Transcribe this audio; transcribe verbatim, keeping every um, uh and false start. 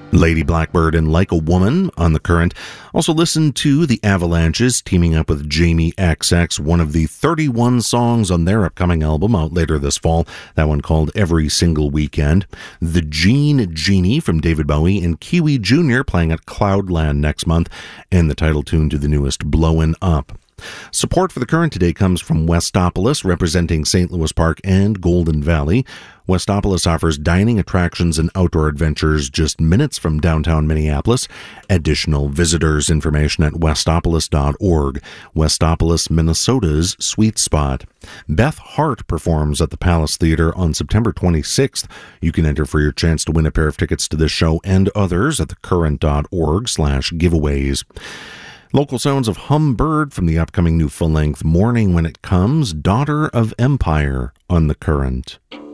Lady Blackbird and Like a Woman on The Current. Also listen to The Avalanches teaming up with Jamie X X, one of the thirty-one songs on their upcoming album out later this fall. That one called Every Single Weekend. The Gene Genie from David Bowie and Kiwi Junior playing at Cloudland next month, and the title tune to the newest Blowin' Up. Support for The Current today comes from Westopolis, representing Saint Louis Park and Golden Valley. Westopolis offers dining, attractions, and outdoor adventures just minutes from downtown Minneapolis. Additional visitors information at westopolis dot org. Westopolis, Minnesota's sweet spot. Beth Hart performs at the Palace Theater on September twenty-sixth. You can enter for your chance to win a pair of tickets to this show and others at thecurrent dot org slash giveaways. Local sounds of Humbird from the upcoming new full-length Morning When It Comes, Daughter of Empire on The Current.